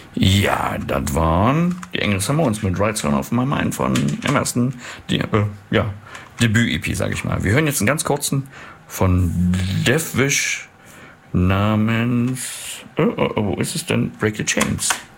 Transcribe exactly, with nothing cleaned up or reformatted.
Ja, das waren die Angry Samoans mit Right Turn of My Mind von dem ersten die, äh, ja, Debüt-E P, sag ich mal. Wir hören jetzt einen ganz kurzen von Deathwish namens... Oh, oh, oh, wo ist es denn? Break the Chains.